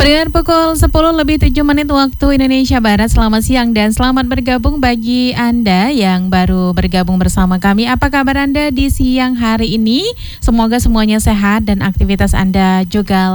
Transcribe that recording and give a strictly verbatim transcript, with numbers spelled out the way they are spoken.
Dengan pukul sepuluh lebih tujuh menit waktu Indonesia Barat. Selamat siang dan selamat bergabung bagi Anda yang baru bergabung bersama kami. Apa kabar Anda di siang hari ini? Semoga semuanya sehat dan aktivitas Anda juga